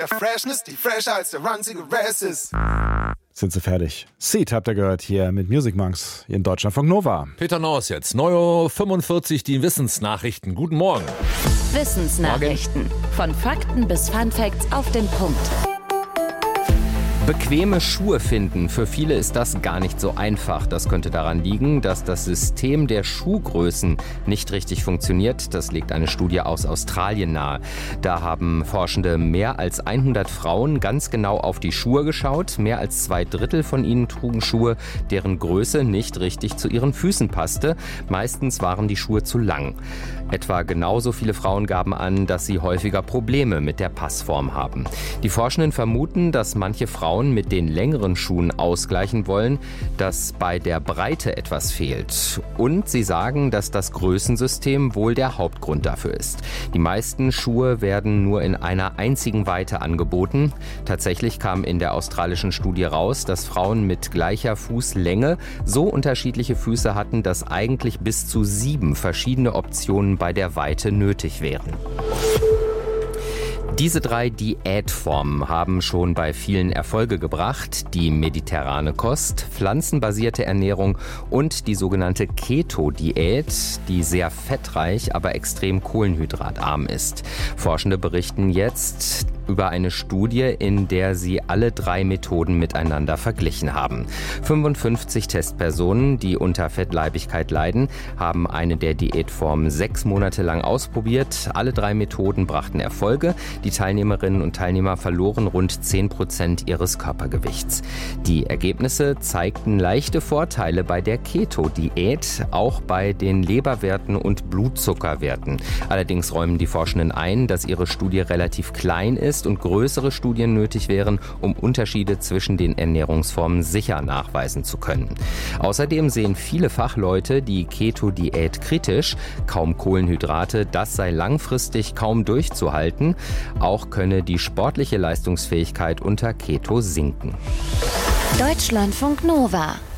Der Freshness, die fresher als der ranzige Rest ist. Sind sie fertig. Seed habt ihr gehört hier mit Music Monks in Deutschlandfunk Nova. Peter Norris jetzt, 9:45 Uhr, die Wissensnachrichten. Guten Morgen. Wissensnachrichten. Von Fakten bis Funfacts auf den Punkt. Bequeme Schuhe finden. Für viele ist das gar nicht so einfach. Das könnte daran liegen, dass das System der Schuhgrößen nicht richtig funktioniert. Das legt eine Studie aus Australien nahe. Da haben Forschende mehr als 100 Frauen ganz genau auf die Schuhe geschaut. Mehr als 2/3 von ihnen trugen Schuhe, deren Größe nicht richtig zu ihren Füßen passte. Meistens waren die Schuhe zu lang. Etwa genauso viele Frauen gaben an, dass sie häufiger Probleme mit der Passform haben. Die Forschenden vermuten, dass manche Frauen mit den längeren Schuhen ausgleichen wollen, dass bei der Breite etwas fehlt. Und sie sagen, dass das Größensystem wohl der Hauptgrund dafür ist. Die meisten Schuhe werden nur in einer einzigen Weite angeboten. Tatsächlich kam in der australischen Studie raus, dass Frauen mit gleicher Fußlänge so unterschiedliche Füße hatten, dass eigentlich bis zu 7 verschiedene Optionen bei der Weite nötig wären. Diese 3 Diätformen haben schon bei vielen Erfolge gebracht. Die mediterrane Kost, pflanzenbasierte Ernährung und die sogenannte Keto-Diät, die sehr fettreich, aber extrem kohlenhydratarm ist. Forschende berichten jetzt über eine Studie, in der sie alle 3 Methoden miteinander verglichen haben. 55 Testpersonen, die unter Fettleibigkeit leiden, haben eine der Diätformen 6 Monate lang ausprobiert. Alle 3 Methoden brachten Erfolge. Die Teilnehmerinnen und Teilnehmer verloren rund 10% ihres Körpergewichts. Die Ergebnisse zeigten leichte Vorteile bei der Keto-Diät, auch bei den Leberwerten und Blutzuckerwerten. Allerdings räumen die Forschenden ein, dass ihre Studie relativ klein ist und größere Studien nötig wären, um Unterschiede zwischen den Ernährungsformen sicher nachweisen zu können. Außerdem sehen viele Fachleute die Keto-Diät kritisch. Kaum Kohlenhydrate, das sei langfristig kaum durchzuhalten. Auch könne die sportliche Leistungsfähigkeit unter Keto sinken. Deutschlandfunk Nova.